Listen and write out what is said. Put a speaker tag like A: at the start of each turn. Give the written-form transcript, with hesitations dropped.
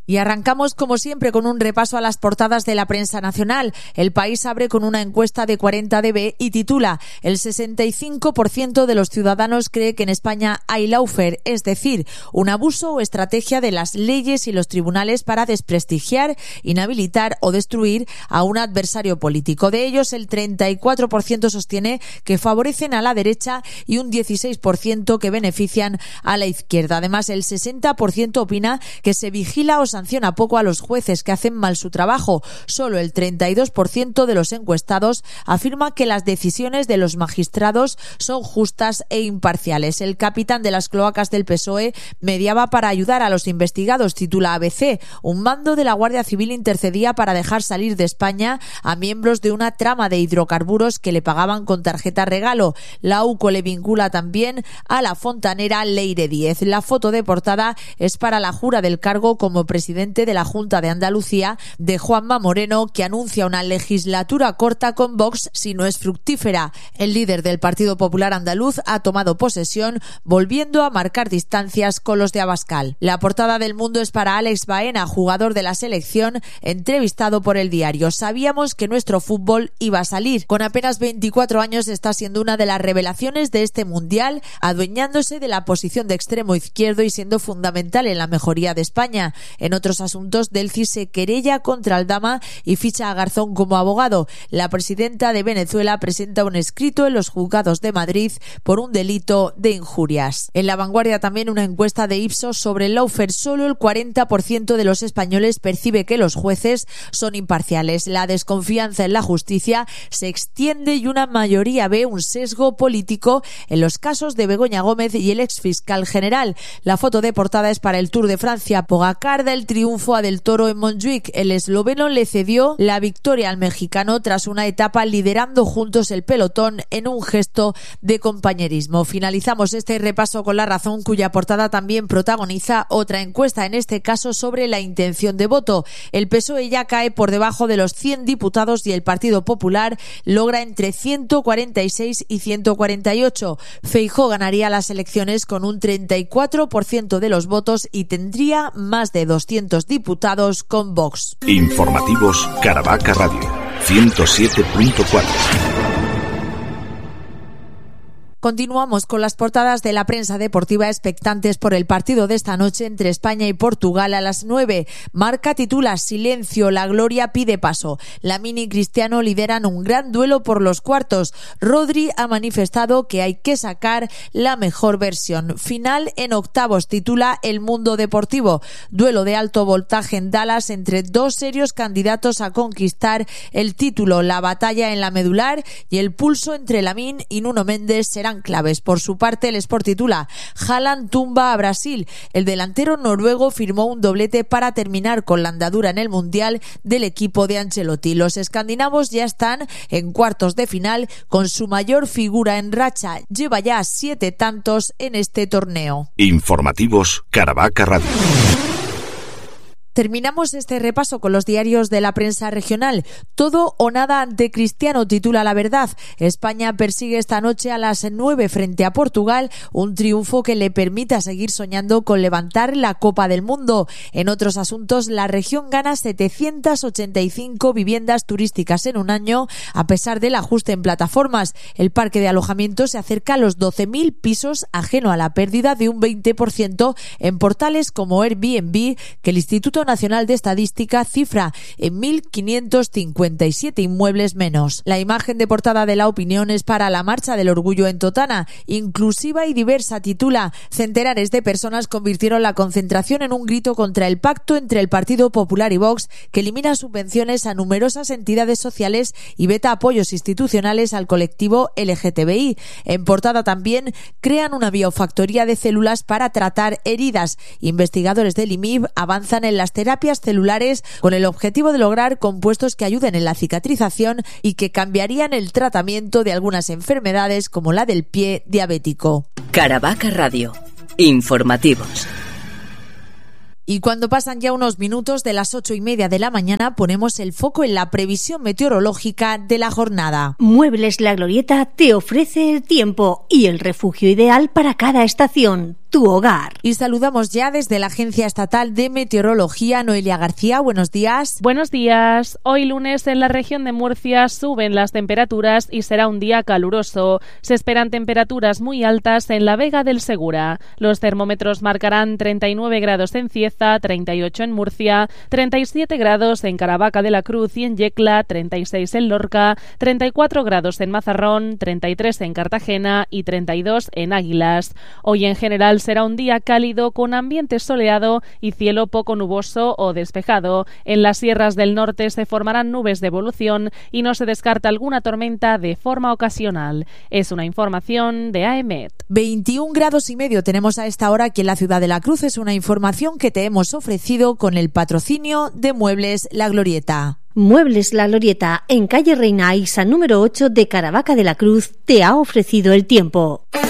A: Y arrancamos como siempre con un repaso a las portadas de la prensa nacional. El País abre con una encuesta de 40DB y titula: el 65% de los ciudadanos cree que en España hay lawfare, es decir, un abuso o estrategia de las leyes y los tribunales para desprestigiar, inhabilitar o destruir a un adversario político. De ellos, el 34% sostiene que favorecen a la derecha y un 16% que benefician a la izquierda. Además, el 60% opina que se vigila o sanciona poco a los jueces que hacen mal su trabajo. Solo el 32% de los encuestados afirma que las decisiones de los magistrados son justas e imparciales. El capitán de las cloacas del PSOE mediaba para ayudar a los investigados, titula ABC. Un mando de la Guardia Civil intercedía para dejar salir de España a miembros de una trama de hidrocarburos que le pagaban con tarjeta regalo. La UCO le vincula también a la fontanera Leire Díez. La foto de portada es para la jura del cargo como presidente de la Junta de Andalucía de Juanma Moreno, que anuncia una legislatura corta con Vox si no es fructífera. El líder del Partido Popular andaluz ha tomado posesión, volviendo a marcar distancias con los de Abascal. La portada del Mundo es para Alex Baena, jugador de la selección, entrevistado por El Diario. Sabíamos que nuestro fútbol iba a salir. Con apenas 24 años está siendo una de las revelaciones de este mundial, adueñándose de la posición de extremo izquierdo y siendo fundamental en la mejoría de España. En otros asuntos, Delci se querella contra Aldama y ficha a Garzón como abogado. La presidenta de Venezuela presenta un escrito en los juzgados de Madrid por un delito de injurias. En La Vanguardia también una encuesta de Ipsos sobre el lawfare. Solo el 40% de los españoles percibe que los jueces son imparciales. La desconfianza en la justicia se extiende y una mayoría ve un sesgo político en los casos de Begoña Gómez y el exfiscal general. La foto de portada es para el Tour de Francia. Pogacar da el triunfo a Del Toro en Montjuic. El esloveno le cedió la victoria al mexicano tras una etapa liderando juntos el pelotón en un gesto de compañerismo. Finalizamos este repaso con La Razón, cuya portada también protagoniza otra encuesta, en este caso sobre la intención de voto. El PSOE ya cae por debajo de los 100 diputados y el Partido Popular logra entre 146 y 148. Feijóo ganaría las elecciones con un 34% de los votos y tendría más de 200 diputados con Vox.
B: Informativos Caravaca Radio 107.4.
A: Continuamos con las portadas de la prensa deportiva, expectantes por el partido de esta noche entre España y Portugal a las 9. Marca titula: silencio, la gloria pide paso. Lamine y Cristiano lideran un gran duelo por los cuartos. Rodri ha manifestado que hay que sacar la mejor versión. Final en octavos, titula El Mundo Deportivo. Duelo de alto voltaje en Dallas entre dos serios candidatos a conquistar el título. La batalla en la medular y el pulso entre Lamine y Nuno Mendes serán claves. Por su parte, el Sport titula: Haaland tumba a Brasil. El delantero noruego firmó un doblete para terminar con la andadura en el Mundial del equipo de Ancelotti. Los escandinavos ya están en cuartos de final con su mayor figura en racha. Lleva ya 7 tantos en este torneo.
B: Informativos Caravaca Radio.
A: Terminamos este repaso con los diarios de la prensa regional. Todo o nada ante Cristiano, titula La Verdad. España persigue esta noche a las 9 frente a Portugal un triunfo que le permita seguir soñando con levantar la Copa del Mundo. En otros asuntos, la región gana 785 viviendas turísticas en un año a pesar del ajuste en plataformas. El parque de alojamiento se acerca a los 12.000 pisos, ajeno a la pérdida de un 20% en portales como Airbnb, que el Instituto Nacional de Estadística cifra en 1.557 inmuebles menos. La imagen de portada de La Opinión es para la Marcha del Orgullo en Totana. Inclusiva y diversa, titula. Centenares de personas convirtieron la concentración en un grito contra el pacto entre el Partido Popular y Vox, que elimina subvenciones a numerosas entidades sociales y veta apoyos institucionales al colectivo LGTBI. En portada también crean una biofactoría de células para tratar heridas. Investigadores del IMIB avanzan en las terapias celulares con el objetivo de lograr compuestos que ayuden en la cicatrización y que cambiarían el tratamiento de algunas enfermedades como la del pie diabético.
C: Caravaca Radio. Informativos.
A: Y cuando pasan ya unos minutos de las 8:30 de la mañana, ponemos el foco en la previsión meteorológica de la jornada.
D: Muebles La Glorieta te ofrece el tiempo y el refugio ideal para cada estación. tu hogar.
A: Y saludamos ya desde la Agencia Estatal de Meteorología, Noelia García. Buenos días.
E: Buenos días. Hoy lunes en la región de Murcia suben las temperaturas y será un día caluroso. Se esperan temperaturas muy altas en la Vega del Segura. Los termómetros marcarán 39 grados en Cieza, 38 en Murcia, 37 grados en Caravaca de la Cruz y en Yecla, 36 en Lorca, 34 grados en Mazarrón, 33 en Cartagena y 32 en Águilas. Hoy en general será un día cálido con ambiente soleado y cielo poco nuboso o despejado. En las sierras del norte se formarán nubes de evolución y no se descarta alguna tormenta de forma ocasional. Es una información de AEMET.
A: 21 grados y medio tenemos a esta hora aquí en la ciudad de La Cruz. Es una información que te hemos ofrecido con el patrocinio de Muebles La Glorieta.
D: Muebles La Glorieta, en calle Reina Isa número 8 de Caravaca de la Cruz, te ha ofrecido el tiempo.